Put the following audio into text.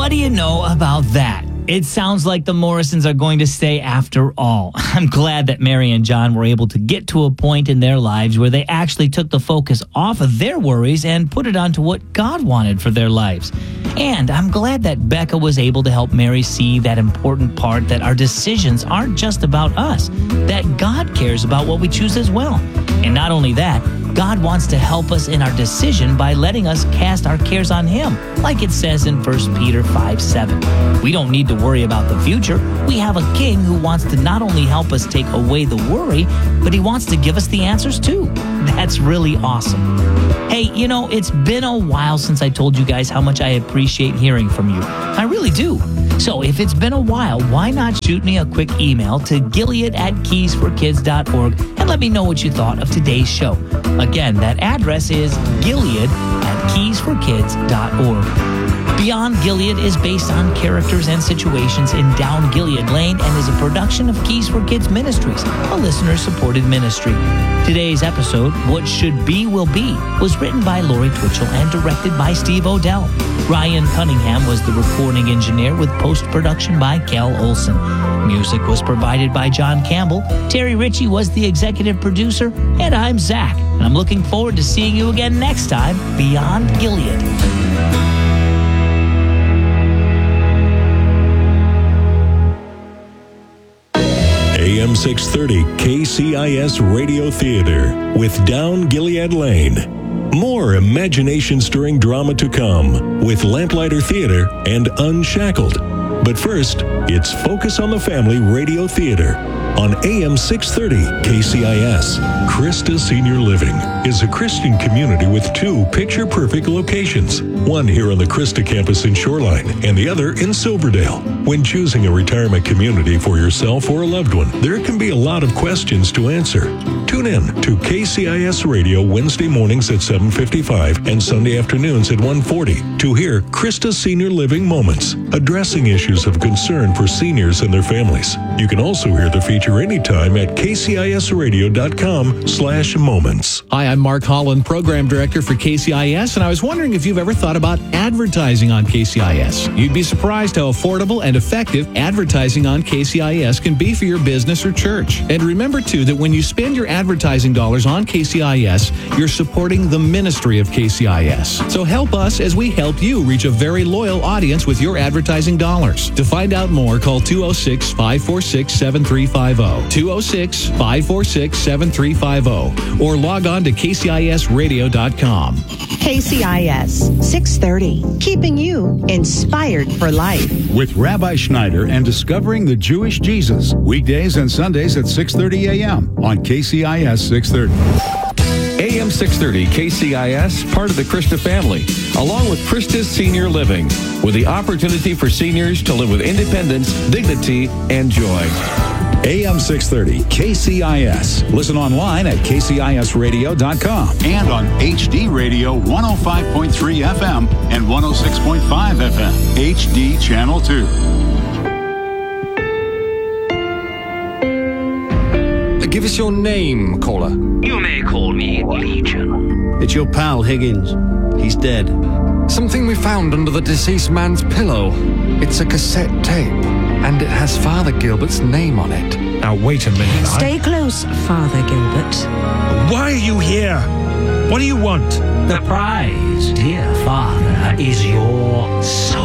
what do you know about that? It sounds like the Morrisons are going to stay after all. I'm glad that Mary and John were able to get to a point in their lives where they actually took the focus off of their worries and put it onto what God wanted for their lives. And I'm glad that Becca was able to help Mary see that important part that our decisions aren't just about us, that God cares about what we choose as well. And not only that, God wants to help us in our decision by letting us cast our cares on Him, like it says in 1 Peter 5:7. We don't need to worry about the future. We have a King who wants to not only help us take away the worry, but He wants to give us the answers too. That's really awesome. Hey, you know, it's been a while since I told you guys how much I appreciate hearing from you. I really do. So if it's been a while, why not shoot me a quick email to gilead@keysforkids.org and let me know what you thought of today's show. Again, that address is gilead@keysforkids.org. Beyond Gilead is based on characters and situations in Down Gilead Lane and is a production of Keys for Kids Ministries, a listener-supported ministry. Today's episode, What Should Be Will Be, was written by Lori Twitchell and directed by Steve Odell. Ryan Cunningham was the recording engineer with post-production by Kel Olson. Music was provided by John Campbell. Terry Ritchie was the executive producer, and I'm Zach. And I'm looking forward to seeing you again next time, Beyond Gilead. AM 630 KCIS Radio Theater with Down Gilead Lane. More imagination-stirring drama to come with Lamplighter Theater and Unshackled. But first, it's Focus on the Family Radio Theater on AM 630 KCIS. Christa Senior Living is a Christian community with two picture-perfect locations, one here on the Christa campus in Shoreline and the other in Silverdale. When choosing a retirement community for yourself or a loved one, there can be a lot of questions to answer. Tune in to KCIS Radio Wednesday mornings at 7:55 and Sunday afternoons at 1:40 to hear Christa Senior Living Moments, addressing issues of concern for seniors and their families. You can also hear the feature anytime at kcisradio.com/moments. Hi, I'm Mark Holland, Program Director for KCIS, and I was wondering if you've ever thought about advertising on KCIS. You'd be surprised how affordable and effective advertising on KCIS can be for your business or church. And remember, too, that when you spend your advertising dollars on KCIS, you're supporting the ministry of KCIS. So help us as we help you reach a very loyal audience with your advertising dollars. To find out more, call 206-546-7350, 206-546-7350, or log on to kcisradio.com. KCIS 630, keeping you inspired for life. With Rabbi Schneider and Discovering the Jewish Jesus, weekdays and Sundays at 6:30 a.m. on KCIS 630. AM 630 KCIS, part of the Christa family, along with Christa's Senior Living, with the opportunity for seniors to live with independence, dignity, and joy. AM 630 KCIS. Listen online at kcisradio.com and on HD Radio 105.3 FM and 106.5 FM, HD Channel 2. Give us your name, caller. You may call me Legion. It's your pal, Higgins. He's dead. Something we found under the deceased man's pillow. It's a cassette tape, and it has Father Gilbert's name on it. Now, wait a minute. Stay close, Father Gilbert. Why are you here? What do you want? The prize, dear Father, is your soul.